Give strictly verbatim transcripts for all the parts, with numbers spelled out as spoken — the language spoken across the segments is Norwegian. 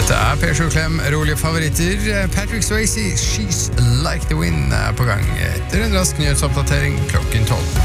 Dette er Per Sjuklem, rolige favoritter. Patrick Swayze, She's Like the Wind er på gang etter en rask nyhetsoppdatering klokken tolv.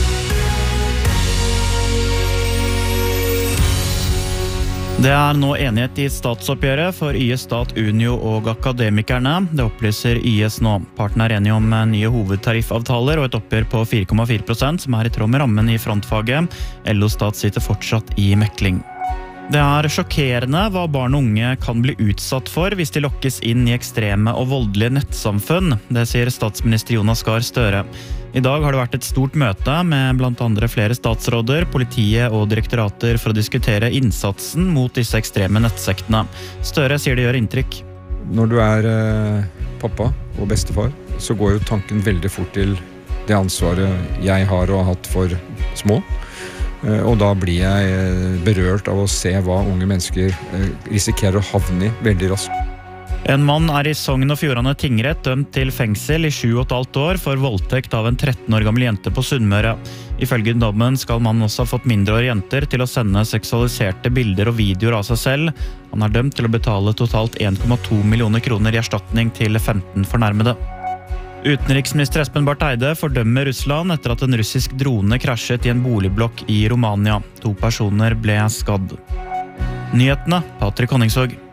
Det er nå enighet i statsoppgjøret for Y S Stat, Unio og Akademikerne. Det opplyser Y S nå. Partene er enige om nye hovedtariffavtaler og et oppgjør på fire komma fire prosent, som er i tråd med rammen i frontfaget. L O Stat sitter fortsatt i mekling. Det er sjokkerende hva barn og unge kan bli utsatt for hvis de lokkes inn i ekstreme og voldelige nettsamfunn. Det sier statsminister Jonas Gahr Støre. I dag har det vært et stort møte med blant andre flere statsråder, politiet og direktorater for å diskutere innsatsen mot disse ekstreme nettsektene. Støre sier det gjør inntrykk. Når du er eh, pappa og bestefar, så går jo tanken veldig fort til det ansvaret jeg har og har hatt for små. Eh, og da blir jeg eh, berørt av å se hva unge mennesker eh, risikerer å havne i veldig raskt. En mann er i Sogn og Fjordane tingrett dømt til fengsel i sju og et halvt år for voldtekt av en tretten år gammel jente på Sunnmøre. Ifølge dommen skal mannen også ha fått mindreårige jenter til å sende seksualiserte bilder og videoer av seg selv. Han er dømt til å betale totalt en komma to millioner kroner i erstatning til femten fornærmede. Utenriksminister Espen Barth Eide fordømmer Russland etter at en russisk drone krasjet i en boligblokk i Romania. To personer ble skadd. Nyhetene, Patrick Honningsvåg.